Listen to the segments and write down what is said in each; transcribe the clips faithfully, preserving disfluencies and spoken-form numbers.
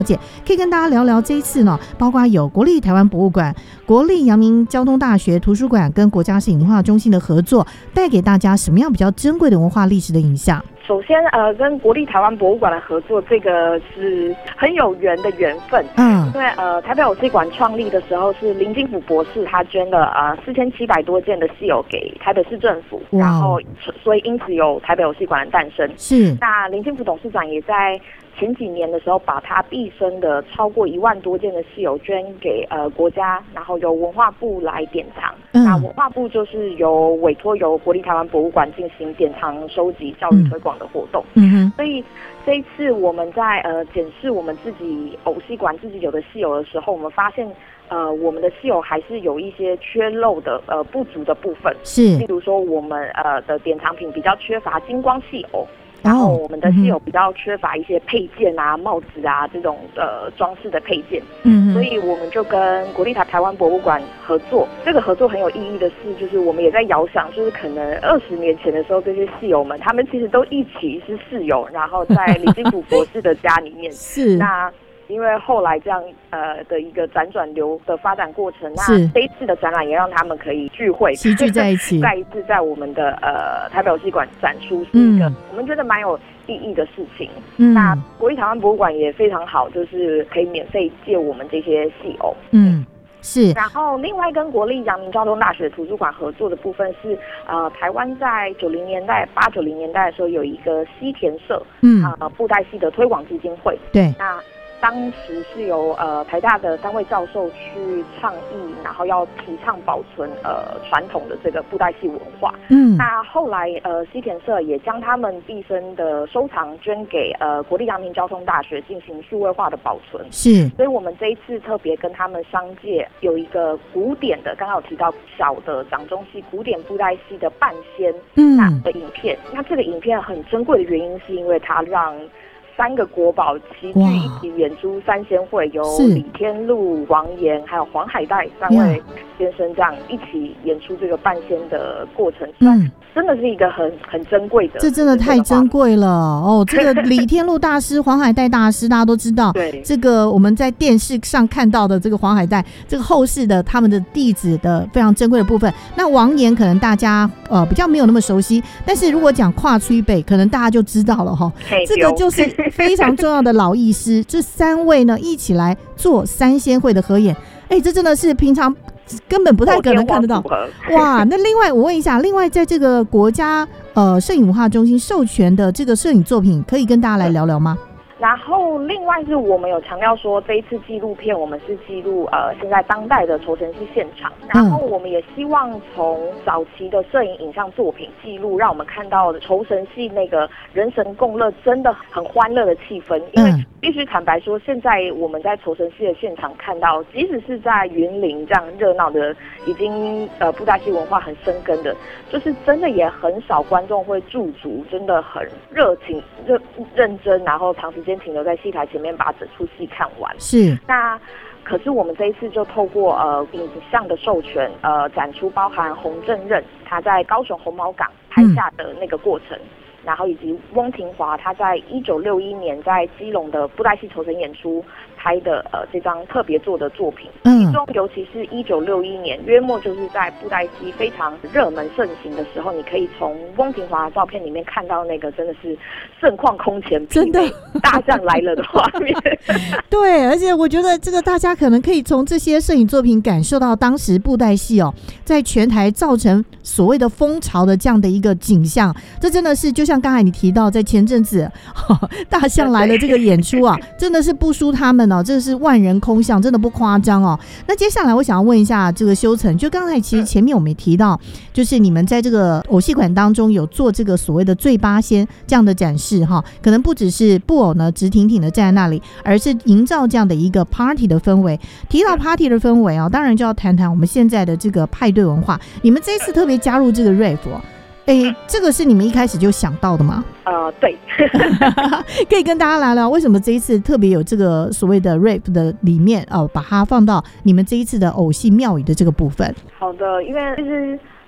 姐可以跟大家聊聊这一次呢，包括有国立台湾博物馆、国立阳明交通大学图书馆跟国家摄影文化中心的合作，带给大家什么样比较珍贵的文化历史的影响？ 首先，呃，跟国立台湾博物馆的合作，这个是很有缘的缘分。嗯，因为呃，台北偶戏馆创立的时候是林金甫博士，他捐了呃四千七百多件的戏偶给台北市政府，然后所以因此有台北偶戏馆的诞生。是，那林金甫董事长也在前几年的时候，把他毕生的超过一万多件的戏偶捐给呃国家，然后由文化部来典藏。嗯、那文化部就是由委托由国立台湾博物馆进行典藏、收集、教育推广的活动。嗯哼，所以这一次我们在呃检视我们自己偶戏馆自己有的戏偶的时候，我们发现呃我们的戏偶还是有一些缺漏的呃不足的部分。是，例如说我们呃的典藏品比较缺乏金光戏偶。然后我们的戏偶比较缺乏一些配件啊、帽子啊这种呃装饰的配件，嗯，所以我们就跟国立台台湾博物馆合作。这个合作很有意义的是，就是我们也在遥想，就是可能二十年前的时候，这些戏偶们他们其实都一起是室友，然后在林金甫博士的家里面。是，那因为后来这样呃的一个辗转流的发展过程，那这一次的展览也让他们可以聚会，齐聚在一起，再一次在我们的呃台北偶戏馆展出，是一个、嗯、我们觉得蛮有意义的事情。嗯、那国立台湾博物馆也非常好，就是可以免费借我们这些戏偶。嗯。是，然后另外跟国立阳明交通大学图书馆合作的部分是，呃，台湾在九零年代、八九零年代的时候有一个西田社，嗯，啊、呃，布袋戏的推广基金会，对，那当时是由呃台大的三位教授去倡议，然后要提倡保存呃传统的这个布袋戏文化。嗯，那后来呃西田社也将他们毕生的收藏捐给呃国立阳明交通大学进行数位化的保存。是，所以我们这一次特别跟他们商界有一个古典的，刚刚有提到小的掌中戏古典布袋戏的半仙嗯的影片。那这个影片很珍贵的原因是因为它让三个国宝齐聚一起演出三仙会，由李天禄、王岩还有黄海岱三位先生这样一起演出这个半仙的过程，嗯，真的是一个很很珍贵的，这真的太珍贵了哦！这个李天禄大师、黄海岱大师，大家都知道，对，这个我们在电视上看到的这个黄海岱，这个后世的他们的弟子的非常珍贵的部分。那王岩可能大家呃比较没有那么熟悉，但是如果讲跨崔北，可能大家就知道了哈。这个就是非常重要的老艺师，这三位呢一起来做三仙会的合演，哎，这真的是平常根本不太可能看得到。哇，那另外我问一下，另外在这个国家呃摄影文化中心授权的这个摄影作品，可以跟大家来聊聊吗？然后另外是我们有强调说，这一次纪录片我们是记录呃现在当代的酬神戏现场，然后我们也希望从早期的摄影影像作品记录，让我们看到酬神戏那个人神共乐真的很欢乐的气氛。因为必须坦白说，现在我们在酬神戏的现场看到，即使是在云林这样热闹的已经呃布袋戏文化很深耕的，就是真的也很少观众会驻足，真的很热情认认真，然后长时间停留在戏台前面把整出戏看完。是，那可是我们这一次就透过呃影像的授权，呃展出包含洪正任他在高雄红毛港拍下的那个过程，嗯，然后以及翁廷华他在一九六一年在基隆的布袋戏酬神演出拍的呃这张特别做的作品，嗯，其中尤其是一九六一年，约莫就是在布袋戏非常热门盛行的时候，你可以从翁廷华的照片里面看到那个真的是盛况空前，真的大象来了的画面。对，而且我觉得这个大家可能可以从这些摄影作品感受到当时布袋戏哦，在全台造成所谓的风潮的这样的一个景象。这真的是就像刚才你提到，在前阵子、哦、大象来了这个演出啊，真的是不输他们哦，这是万人空巷，真的不夸张哦。那接下来我想要问一下这个修成，就刚才其实前面我们也提到，就是你们在这个偶戏馆当中有做这个所谓的醉八仙这样的展示哈，可能不只是布偶呢直挺挺的站在那里，而是营造这样的一个 party 的氛围。提到 party 的氛围啊，当然就要谈谈我们现在的这个派对文化。你们这一次特别加入这个 rave 哦，哎，这个是你们一开始就想到的吗？呃，对。可以跟大家聊聊为什么这一次特别有这个所谓的 rave 的里面哦，把它放到你们这一次的偶戏庙宇的这个部分。好的，因为就是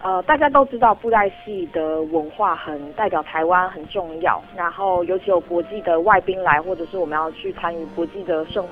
呃，大家都知道布袋戏的文化很代表台湾，很重要。然后尤其有国际的外宾来，或者是我们要去参与国际的盛